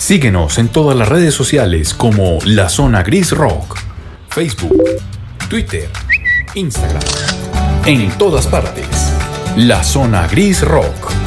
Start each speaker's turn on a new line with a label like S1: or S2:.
S1: Síguenos en todas las redes sociales como La Zona Gris Rock. Facebook, Twitter, Instagram. En todas partes. La Zona Gris Rock.